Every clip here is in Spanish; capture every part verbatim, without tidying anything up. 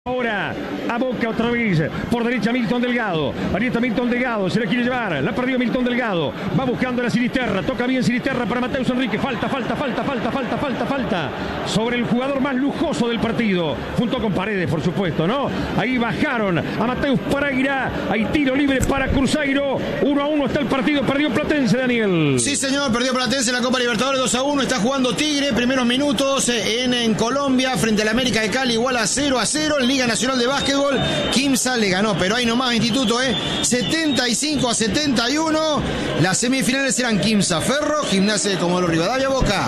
Ahora a Boca otra vez, por derecha Milton Delgado, ahí está Milton Delgado, se la quiere llevar, la ha perdido Milton Delgado, va buscando a la Sinisterra, toca bien Sinisterra para Mateus Enrique, falta, falta, falta, falta, falta, falta, falta, sobre el jugador más lujoso del partido, junto con Paredes por supuesto, ¿no? Ahí bajaron a Mateus Pereira, hay tiro libre para Cruzeiro, uno a uno está el partido, perdió Platense, Daniel. Sí señor, perdió Platense en la Copa Libertadores dos a uno, está jugando Tigre, primeros minutos en, en Colombia, frente al América de Cali, igual a cero a cero, en Liga Nacional de Básquetbol, Quimsa le ganó, pero ahí nomás Instituto, ¿eh? setenta y cinco a setenta y uno, las semifinales eran Quimsa Ferro, Gimnasia de Comodoro Rivadavia, Boca.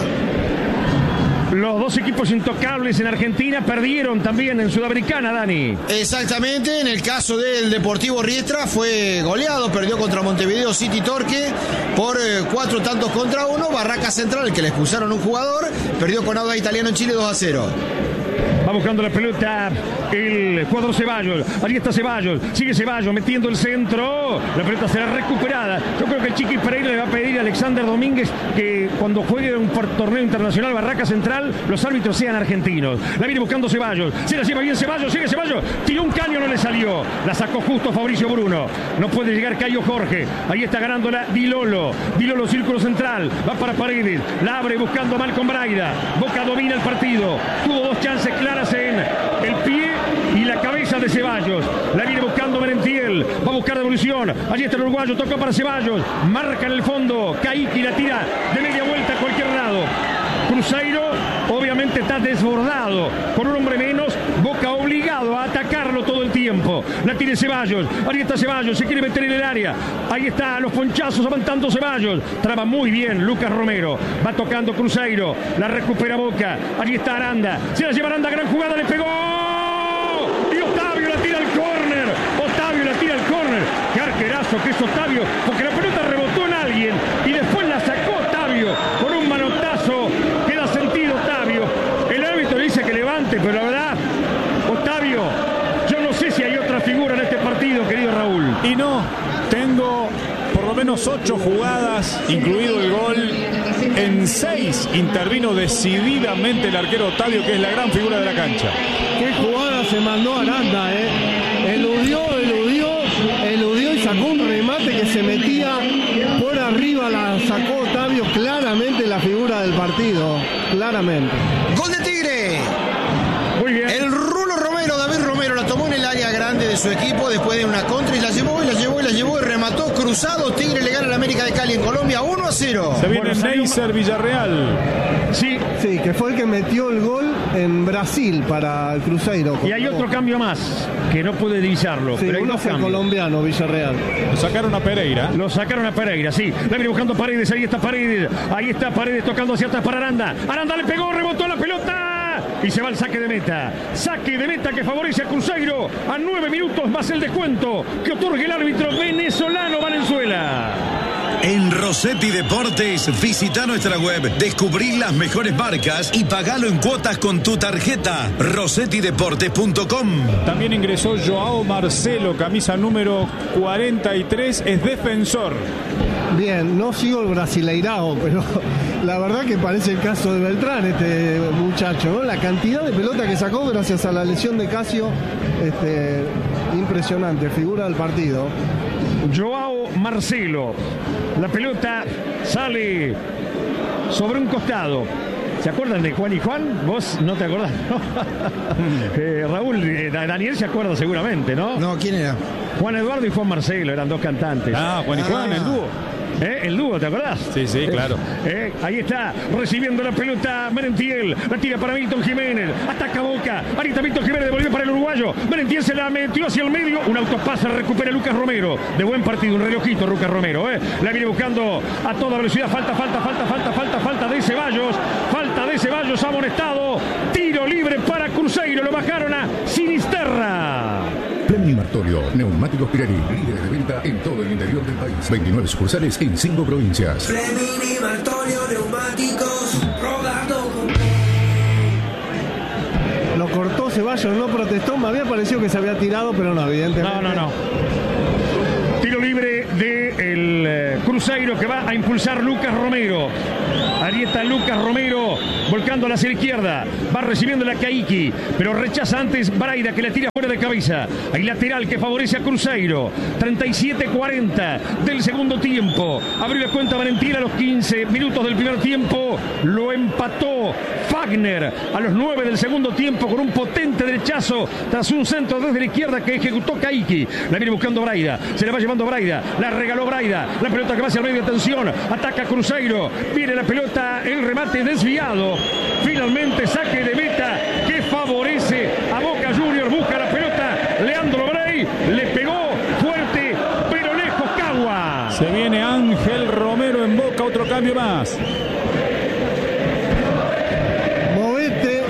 Los dos equipos intocables en Argentina perdieron también en Sudamericana, Dani. Exactamente, en el caso del Deportivo Riestra fue goleado, perdió contra Montevideo City Torque por eh, cuatro tantos contra uno, Barraca Central, que le expulsaron un jugador, perdió con Audax Italiano en Chile dos a cero. Va buscando la pelota el jugador Ceballos. Allí está Ceballos. Sigue Ceballos metiendo el centro. La pelota será recuperada. Yo creo que el Chiqui Pereira le va a pedir a Alexander Domínguez que cuando juegue un torneo internacional Barraca Central, los árbitros sean argentinos. La viene buscando Ceballos. Se la lleva bien Ceballos. Sigue Ceballos. Tiró un caño, no le salió. La sacó justo Fabricio Bruno. No puede llegar Cayo Jorge. Ahí está ganándola Dilolo. Dilolo, círculo central. Va para Paredes. La abre buscando Malcom Braida. Boca domina el partido. Tuvo dos chances claras en el pie y la cabeza de Ceballos. La viene buscando Merentiel. Va a buscar devolución. Allí está el uruguayo. Tocó para Ceballos. Marca en el fondo. Caíque la tira de media vuelta a cualquier lado. Cruzeiro obviamente está desbordado. Con un hombre menos. Boca obligado a atacarlo todo el tiempo. La tiene Ceballos. Ahí está Ceballos. Se quiere meter en el área. Ahí está los ponchazos avanzando Ceballos. Traba muy bien Lucas Romero. Va tocando Cruzeiro. La recupera Boca. Ahí está Aranda. Se la lleva Aranda. Gran jugada. Le pegó. Y Otavio la tira al córner. Otavio la tira al córner. Qué arquerazo que es Otavio. Porque la pelota rebotó en alguien. Y después la sacó Otavio. Con un manotazo. Queda sentido Otavio. El árbitro le dice que levante. Pero la verdad, Otavio, yo no sé si hay otra figura en este partido, querido Raúl. Y no, tengo por lo menos ocho jugadas, incluido el gol. En seis intervino decididamente el arquero Otavio, que es la gran figura de la cancha. Qué jugada se mandó Aranda, ¿eh? Eludió, eludió, eludió y sacó un remate que se metía por arriba, la sacó Otavio, claramente la figura del partido, claramente. Gol de Tigre. Muy bien. El Rulo Romero, David Romero, la tomó en el área grande de su equipo después de una contra y la llevó y la llevó y la llevó y remató cruzado. Tigre le gana al América de Cali en Colombia uno a cero. Se viene Neisser Villarreal. Sí. Sí, que fue el que metió el gol en Brasil para el Cruzeiro. Y hay otro cambio más, que no puede divisarlo. Sí, pero hay uno dos fue el cambios. colombiano, Villarreal. Lo sacaron a Pereira. Lo sacaron a Pereira, sí. La viene buscando Paredes, ahí está Paredes. Ahí está Paredes tocando hacia atrás para Aranda. Aranda le pegó, rebotó la pelota. Y se va el saque de meta. Saque de meta que favorece a Cruzeiro. A nueve minutos más el descuento que otorga el árbitro venezolano Valenzuela. En Rossetti Deportes, visita nuestra web, descubrí las mejores marcas y pagalo en cuotas con tu tarjeta. rossetti deportes punto com. También ingresó Joao Marcelo, camisa número cuarenta y tres, es defensor. Bien, no sigo el brasileirao, pero la verdad que parece el caso de Beltrán, este muchacho, ¿no? La cantidad de pelota que sacó gracias a la lesión de Casio, este, impresionante, figura del partido. Joao Marcelo. La pelota sale sobre un costado. ¿Se acuerdan de Juan y Juan? Vos no te acordás, ¿no? eh, Raúl, eh, Daniel se acuerda seguramente, ¿no? No, ¿quién era? Juan Eduardo y Juan Marcelo eran dos cantantes. Ah, Juan y Juan, Ah. el dúo. ¿Eh? El dúo, ¿te acordás? Sí, sí, claro. Eh, ahí está, recibiendo la pelota Merentiel, la tira para Milton Jiménez, ataca Boca, ahí está Milton Jiménez, devolvió para el uruguayo, Merentiel se la metió hacia el medio, un autopase, recupera Lucas Romero, de buen partido, un relojito Lucas Romero, eh. La viene buscando a toda velocidad, falta, falta, falta, falta, falta, falta de Ceballos, falta de Ceballos, amonestado, tiro libre para Cruzeiro, lo bajaron a Sinisterra. Premio Martorio, neumáticos Pirelli, líderes de venta en todo el interior del país. veintinueve sucursales en cinco provincias. Premio Martorio, neumáticos, rodando. Lo cortó Ceballos, no protestó, me había parecido que se había tirado, pero no, evidentemente. No, no, no. Tiro libre de el el eh, Cruzeiro que va a impulsar Lucas Romero. Ahí está Lucas Romero volcándola hacia la izquierda. Va recibiendo la Kaiki, pero rechaza antes Braida que la tira fuera de cabeza. Hay lateral que favorece a Cruzeiro. treinta y siete cuarenta del segundo tiempo. Abrió la cuenta Valentina a los quince minutos del primer tiempo. Lo empató Fagner a los nueve del segundo tiempo con un potente derechazo tras un centro desde la izquierda que ejecutó Kaiki. La viene buscando Braida. Se la va llevando Braida. La regaló Braida. La pelota que va hacia el medio de atención. Ataca Cruzeiro. Viene la pelota. El remate desviado. Finalmente saque de meta que favorece a Boca Juniors. Busca la pelota. Leandro Brey le pegó fuerte, pero lejos Cagua. Se viene Ángel Romero en Boca. Otro cambio más. Movete.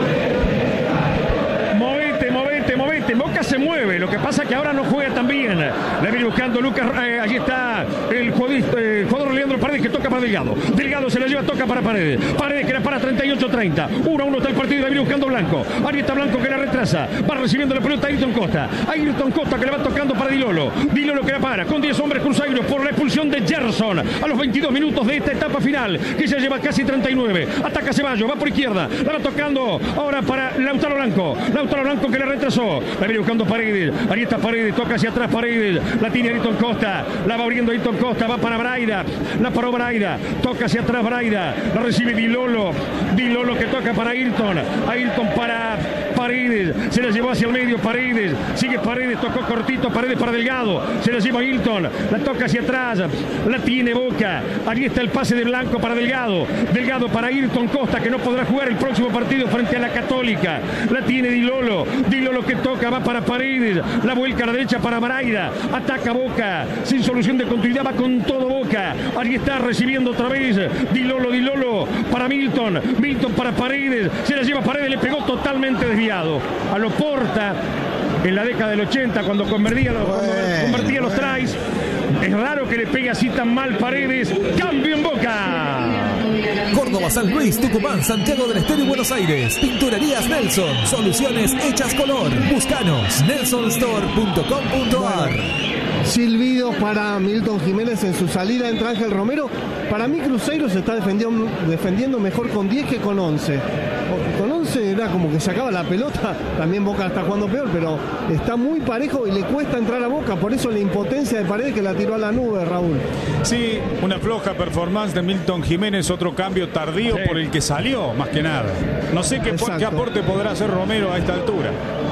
Movete, movete, movete. Boca se mueve. Lo que pasa es que ahora no juega tan bien. La viene buscando Lucas. Eh, allí está el jugador, eh, jugador Leandro Paredes que toca para Delgado. Delgado se la lleva, toca para Paredes. Paredes que la para treinta y ocho treinta. uno a uno está el partido y la viene buscando Blanco. Ahí está Blanco que la retrasa. Va recibiendo la pelota Ayrton Costa. Ayrton Costa que le va tocando para Dilolo. Dilolo que la para con diez hombres Cruzeiro por la expulsión de Gerson. A los veintidós minutos de esta etapa final que ya lleva casi treinta y nueve. Ataca Ceballos, va por izquierda. La va tocando ahora para Lautaro Blanco. Lautaro Blanco que la retrasó. La viene buscando Paredes. Ahí está Paredes. Toca hacia atrás Paredes. La tiene Ayrton Costa. La va abriendo Ayrton Costa. Va para Braida. La paró Braida. Toca hacia atrás Braida. La recibe Dilolo. Dilolo que toca para Ayrton. Ayrton para Paredes. Se la llevó hacia el medio Paredes. Sigue Paredes. Tocó cortito Paredes para Delgado. Se la lleva Ayrton. La toca hacia atrás. La tiene Boca. Ahí está el pase de Blanco para Delgado. Delgado para Ayrton Costa que no podrá jugar el próximo partido frente a la Católica. La tiene Dilolo. Dilolo que toca. Va para Paredes. La vuelca a la derecha para Braida. Ataca Boca. Sin solución de continuidad. Va con todo Boca. Ahí está recibiendo otra vez. Dilolo, Dilolo para Milton. Milton para Paredes. Se la lleva Paredes. Le pegó totalmente desviado. A lo Porta en la década del ochenta cuando convertía los, bueno, cuando convertía los bueno. tries. Es raro que le pegue así tan mal Paredes. Cambio en Boca. Córdoba, San Luis, Tucumán, Santiago del Estero y Buenos Aires. Pinturerías Nelson. Soluciones hechas color. Búscanos. nelson store punto com punto a r. Silbido para Milton Jiménez en su salida, entra Ángel Romero. Para mí Cruzeiro se está defendiendo, defendiendo mejor con diez que con once. Con once era como que sacaba la pelota, también Boca está jugando peor, pero está muy parejo y le cuesta entrar a Boca, por eso la impotencia de Paredes que la tiró a la nube, Raúl. Sí, una floja performance de Milton Jiménez, otro cambio tardío sí. por el que salió, más que nada. No sé qué, qué aporte podrá hacer Romero a esta altura.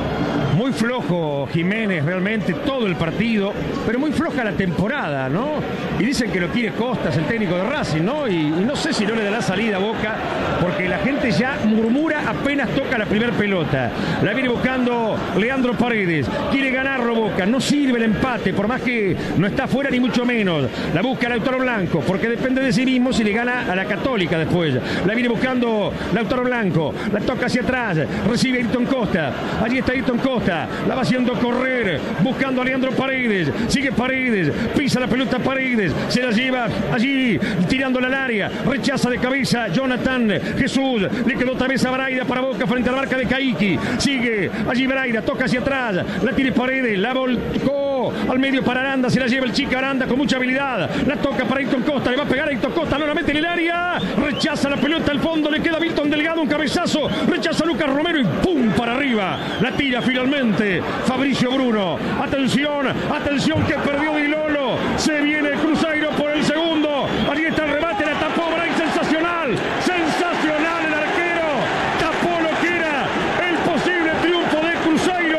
Muy flojo Jiménez realmente todo el partido, pero muy floja la temporada, ¿no? Y dicen que lo quiere Costas, el técnico de Racing, ¿no? Y, y no sé si no le dará salida a Boca, porque la gente ya murmura apenas toca la primera pelota. La viene buscando Leandro Paredes, quiere ganarlo Boca, no sirve el empate, por más que no está fuera ni mucho menos. La busca Lautaro Blanco, porque depende de sí mismo si le gana a la Católica después. La viene buscando Lautaro Blanco, la toca hacia atrás, recibe Ayrton Costa, allí está Ayrton Costa. La va haciendo correr, buscando a Leandro Paredes. Sigue Paredes, pisa la pelota Paredes, se la lleva allí, tirándola al área. Rechaza de cabeza Jonathan Jesús. Le quedó otra vez a Braida para Boca frente a la marca de Kaiki. Sigue allí Braida, toca hacia atrás. La tiene Paredes, la volcó al medio para Aranda. Se la lleva el chico Aranda con mucha habilidad. La toca para Ayrton Costa, le va a pegar a Ayrton Costa nuevamente en el área. Rechaza la pelota al fondo, le queda Milton Delgado, un cabezazo. Rechaza a Lucas Romero y ¡pum! Para arriba. La tira finalmente Fabricio Bruno. Atención, atención que perdió Dilolo. Se viene el Cruzeiro por el segundo. Allí está el remate, la tapó Bray. Sensacional, sensacional el arquero. Tapó lo que era el posible triunfo de Cruzeiro.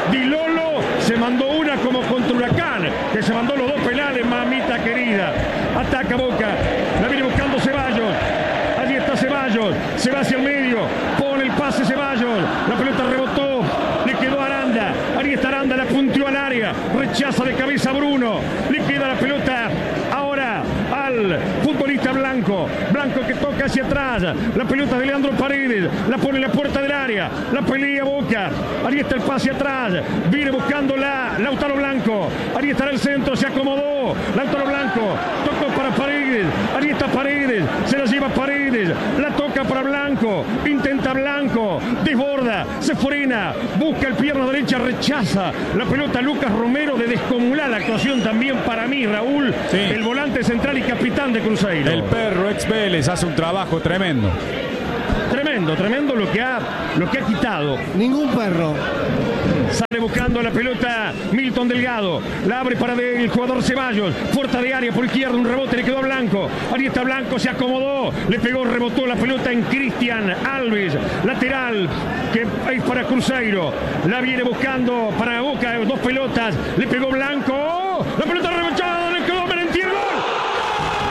Dilolo se mandó una como contra Huracán, que se mandó los dos penales, mamita querida. Ataca Boca, la viene buscando Ceballos. Allí está Ceballos, se va hacia el medio, pone el pase Ceballos. La pelota rebotó, le quedó Aranda. Ahí está Aranda, la punteó al área. Rechaza de cabeza Bruno. Le queda la pelota ahora al futbolista Blanco. Blanco que toca hacia atrás. La pelota de Leandro Paredes. La pone en la puerta del área. La pelea Boca. Ahí está el pase atrás. Viene buscándola Lautaro Blanco. Ahí está el centro. Se acomodó. Lautaro Blanco. Tocó para Paredes. Paredes. Allí está Paredes. Se la lleva Paredes. La toca para Blanco. Intenta Blanco. Desborda. Se frena. Busca el pierna derecha. Rechaza la pelota Lucas Romero. De descomunal actuación también para mí, Raúl. Sí. El volante central y capitán de Cruzeiro. El perro ex Vélez hace un trabajo tremendo. Tremendo, tremendo lo que ha, lo que ha quitado. Ningún perro. Sale buscando la pelota Milton Delgado. La abre para el jugador Ceballos. Puerta de área por izquierda. Un rebote le quedó a Blanco. Ahí está Blanco. Se acomodó. Le pegó, rebotó la pelota en Cristian Alves. Lateral que es para Cruzeiro. La viene buscando para Boca. Dos pelotas. Le pegó Blanco. La pelota